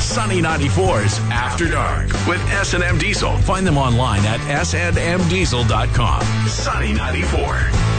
Sunny 94's After Dark with S&M Diesel. Find them online at snmdiesel.com. Sunny 94.